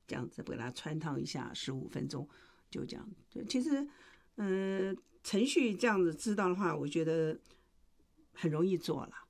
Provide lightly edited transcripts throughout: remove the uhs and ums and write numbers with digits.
这样子给它穿烫一下15分钟，就这样。对，其实程序这样子知道的话，我觉得很容易做了。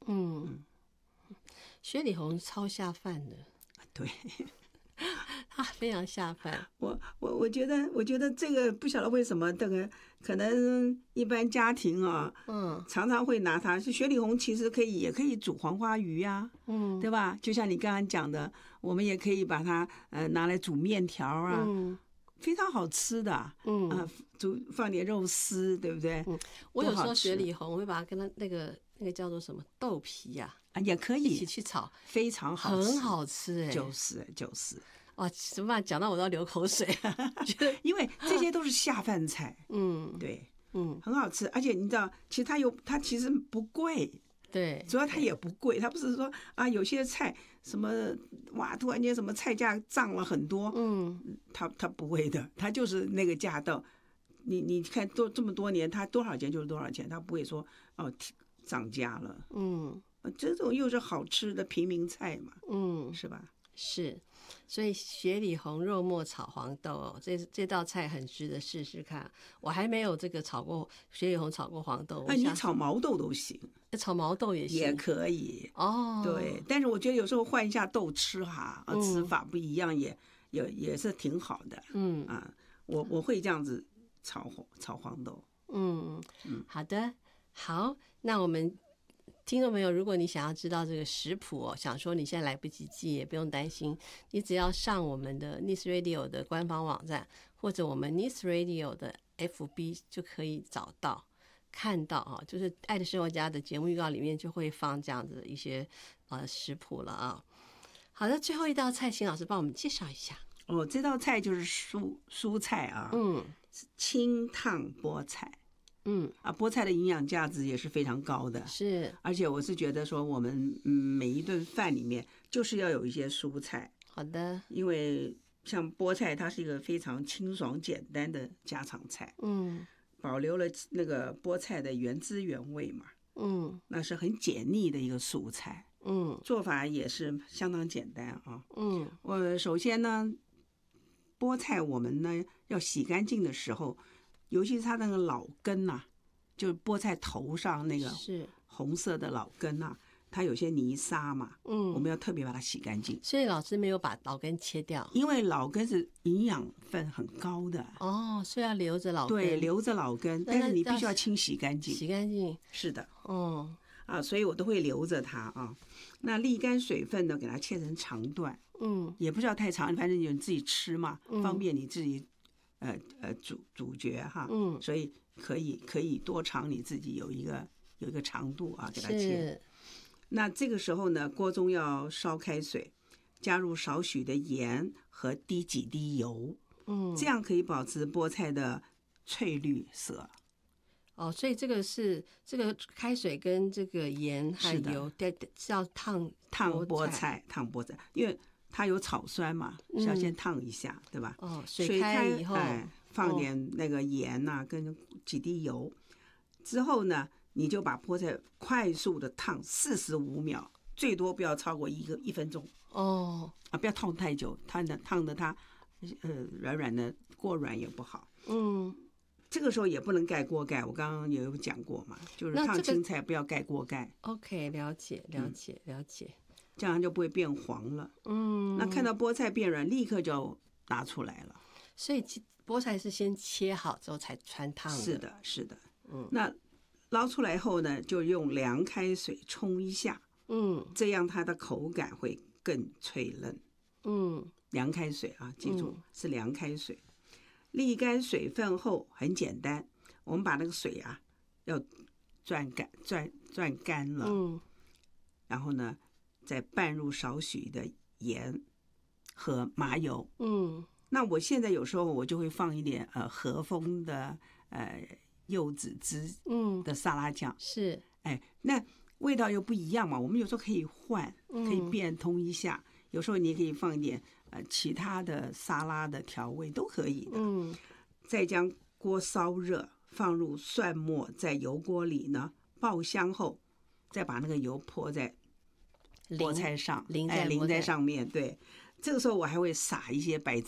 雪里红超下饭的， 对。 它非常下饭。 我觉得这个不晓得为什么，这个可能一般家庭啊，常常会拿它。是雪里红其实也可以煮黄花鱼啊，对吧？就像你刚刚讲的，我们也可以把它拿来煮面条啊，非常好吃的。放点肉丝，对不对？ 我有时候雪里红，我会把它跟它那个叫做什么豆皮呀， 也可以一起去炒， 非常好吃， 很好吃哎， 就是哇，怎么办？讲到我都要流口水，觉得因为这些都是下饭菜，对，很好吃，而且你知道，其实它其实不贵， 对， 主要它也不贵，它不是说啊有些菜什么哇突然间什么菜价涨了很多，它不会的，它就是那个价到你看这么多年，它多少钱就是多少钱，它不会说哦涨价了，这种又是好吃的平民菜嘛，是吧？ 是，所以雪里红肉末炒黄豆这道菜很值得试试看。我还没有这个炒过雪里红炒过黄豆， 你炒毛豆都行， 炒毛豆也行， 也可以哦。 对，但是我觉得有时候换一下豆吃哈，吃法不一样也是挺好的。我会这样子炒黄豆。 好的，好，那我们。听众朋友，如果你想要知道这个食谱想说你现在来不及记也不用担心，你只要上我们的 Nice Radio 的官方网站，或者我们 Nice Radio 的 FB 就可以找到看到就是爱的生活家的节目预告里面就会放这样子的一些食谱了啊。好的，最后一道菜请老师帮我们介绍一下。 这道菜就是蔬菜啊，清烫菠菜。菠菜的营养价值也是非常高的， 是， 而且我是觉得说我们每一顿饭里面就是要有一些蔬菜。 好的， 因为像菠菜它是一个非常清爽简单的家常菜，保留了那个菠菜的原汁原味嘛，那是很解腻的一个蔬菜，做法也是相当简单啊，我首先呢，菠菜我们呢要洗干净的时候。尤其是它那个老根啊，就是菠菜头上那个红色的老根啊，它有些泥沙嘛，我们要特别把它洗干净。 所以老师没有把老根切掉， 因为老根是营养分很高的。 所以要留着老根。 对，留着老根，但是你必须要清洗干净。 洗干净。 是的。所以我都会留着它啊。那沥干水分呢，给它切成长段。也不需要太长，反正你自己吃嘛，方便你自己。主角哈，所以可以多长你自己有一个长度啊，给它切。那这个时候呢，锅中要烧开水，加入少许的盐和几滴油，这样可以保持菠菜的翠绿色。 所以这个开水跟这个盐还有油是要烫菠菜，因为它有草酸嘛，要先烫一下，对吧？ 水开以后， 放点那个盐啊，跟几滴油，之后呢，你就把菠菜快速的烫45秒，最多不要超过1分钟。不要烫太久，烫的它软软的，过软也不好。这个时候也不能盖锅盖，我刚刚也有讲过嘛，就是烫青菜不要盖锅盖。 OK， 了解。 这样就不会变黄了。那看到菠菜变软，立刻就拿出来了。 所以菠菜是先切好之后才穿烫的。 是的。那捞出来后呢，就用凉开水冲一下。这样它的口感会更脆嫩。凉开水啊，记住是凉开水。沥干水分后很简单，我们把那个水啊要攥干了。然后呢，再拌入少许的盐和麻油。那我现在有时候我就会放一点和风的柚子汁的沙拉酱。 是， 那味道又不一样嘛，我们有时候可以换，可以变通一下。有时候你也可以放一点其他的沙拉的调味都可以的。再将锅烧热，放入蒜末，在油锅里呢爆香后，再把那个油泼在菠菜上，淋在上面。对，这个时候我还会撒一些白